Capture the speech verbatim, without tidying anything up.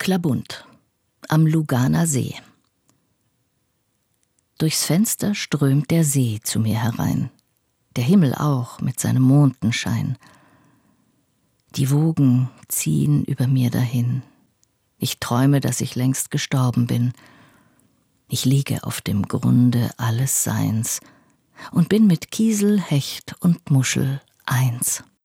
Klabund am Luganer See. Durchs Fenster strömt der See zu mir herein, der Himmel auch mit seinem Mondenschein. Die Wogen ziehen über mir dahin. Ich träume, dass ich längst gestorben bin. Ich liege auf dem Grunde alles Seins und bin mit Kiesel, Hecht und Muschel eins.